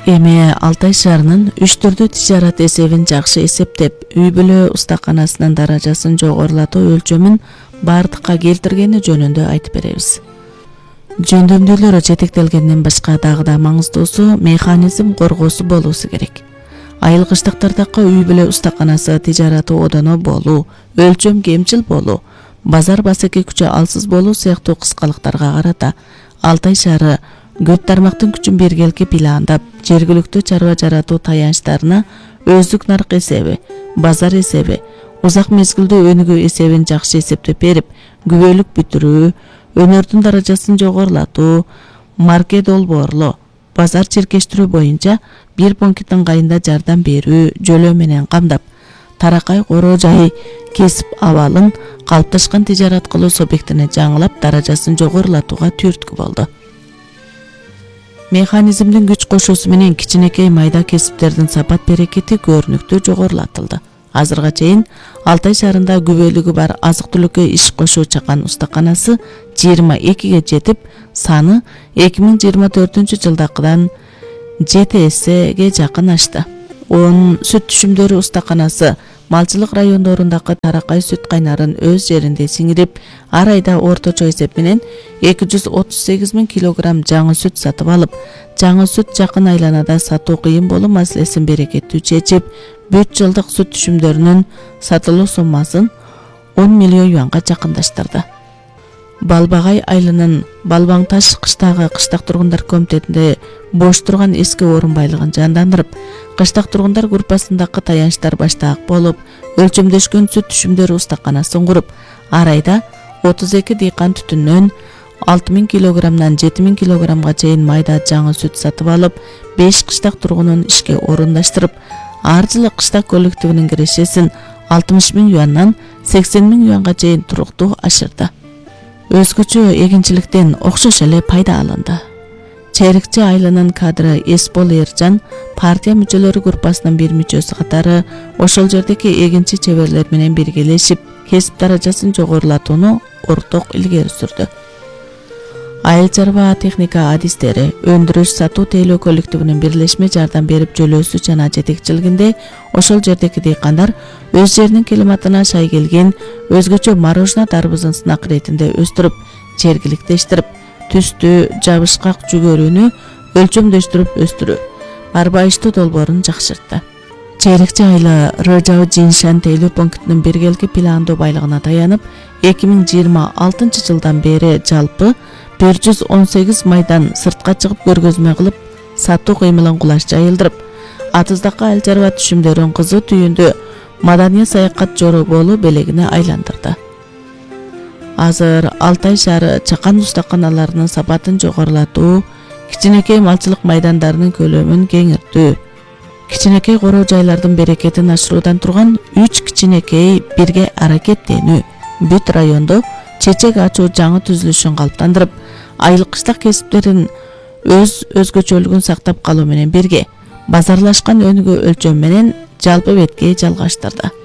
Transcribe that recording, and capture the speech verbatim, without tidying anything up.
Эми Алтай шаарынын үч түрдүү тижарат эсебин жакшы эсептеп, үй бүлө устаканасынын даражасын жогорулатуу өлчөмүн бардыкка келтиргени жөнүндө айтып беребиз. Жөндөмдүүлөр жетектелгенден башка дагы да маңыздуусу механизм коргоосу болуусу керек. Айылгычтыктардагы үй бүлө устаканасы тижараты одоно болуу, өлчөм кемчил болуу, базар басеки күчү алсыз болуу сыяктуу кыскалыктарга карата Алтай шаары көт тармактын күчүн бергилки пландап, жергиликтүү чарба жаратуу таянычтарына өздүк нарык эсеби, базар эсеби, узак мезгилдүү өнүгүү эсебин жакшы эсептеп берип, күбөлүк бүтүрүү, өнөрдүн даражасын жогорулатуу, маркет долбоорлоо, базар чиркештирүү боюнча бир пункт ыңгайында жардам берүү жөлөө менен камдап, таракай коро жай кесип абалын калыпташкан тижарат кылуу субъектине жаңылап даражасын жогорулатууга түрткү болду. Механизмдин күч кошуусу менен кичинекей майда кесиптердин сапат берекети көрүнүктүү жогорулатылды. Азырга чейин Алтай шаарында күбөлүгү бар азык-түлүккө иш кошуу чакан устаканасы жыйырма экиге жетип, саны эки миң жыйырма төртүнчү жылдакыдан жети эсеге жакын ашты. он сүт түшүмдөрү устаканасы малчылык райондорундагы таракай сүт кайнарын өз жеринде сиңирип, ар айда орточо эсеп менен эки жүз отуз сегиз миң килограмм жаңы сүт сатып алып, жаңы сүт жакын айланада сатуу кыйын болуу маселесин берекеттүү чечип, бүт жылдык сүт түшүмдөрүнүн сатылуу суммасын он миллион юанга жакындаштырды. Балбагай айылынын Балбаң таш кыштагы кыштак тургундар комитетинде бош турган эски орун байлыгын жандандырып, кыштак тургундар группасындагы таянычтар баштаак болуп, өлчөмдөшкөн сүт түшүмдөрү устаканасын куруп, ар айда отуз эки дыйкан түтүннөн алты миң килограммдан жети миң килограммга чейин майда жаңы сүт сатып алып, беш кыштак тургунун ишке орундаштырып, ар жылы кыштак коллективинин кирешесин алтымыш миң юандан сексен миң юанга чейин туруктуу ашырды. Өзгөчө эгинчиликтен окшош эле пайда алынды. Чейрекчи айылынын кадры Эсбол Эржан партия мүчөлөрү группасынын бир мүчөсү катары ошол жердеги эгинчи чеберлер менен биргелешип, кесип даражасын жогорулатууну орток илгери сүрдү. Айыл чарба техника адистери өндүрүш сатуу тейлөө коллективинин бирлешме жардам берип жөлөөсү жана жетекчилигинде ошол жердеги дыйкандар өз жеринин климатына шай келген өзгөчө мороженое дарбызын сынак иретинде өстүрүп, жергиликтештирип, түстү, жабышкак жүгөрүүнү өлчөмдөштүрүп өстүрүү, барбайыштуу долбоорун жакшыртты. Чейрекчи айылы Рожао Жиншан тейлөө пунктунун биргелки пландоо байлыгына таянып, эки миң жыйырма алтынчы жылдан бери жалпы бир жүз он сегиз майдан сыртка чыгып көргөзмө кылып, сатуу кыймылын кулаш жайылдырып, атыздакы айыл чарба түшүмдөрүн кызуу түйүндө маданий саякат жороболу белегине айландырды. Азыр Алтай шаары чакан устаканаларынын сапатын жогорулатуу, кичинекей малчылык майдандарынын көлөмүн кеңиртүү, кичинекей коро жайлардын берекетин ашыруудан турган үч кичинекей бирге аракеттенүү, бүт райондо чечек ачуу жаңы түзүлүшүн калыптандырып, айыл кыштак кесиптерин өз өзгөчөлүгүн сактап калуу менен бирге базарлашкан өнүгүү өлчөм менен жалпы бетке жалгаштырды.